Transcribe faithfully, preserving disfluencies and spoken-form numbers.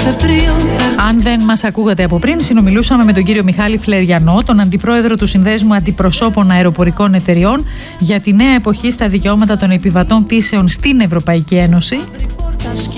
Αν δεν μας ακούγατε από πριν, συνομιλούσαμε με τον κύριο Μιχάλη Φλεριανό, τον αντιπρόεδρο του Συνδέσμου Αντιπροσώπων Αεροπορικών Εταιριών, για τη νέα εποχή στα δικαιώματα των επιβατών πτήσεων στην Ευρωπαϊκή Ένωση.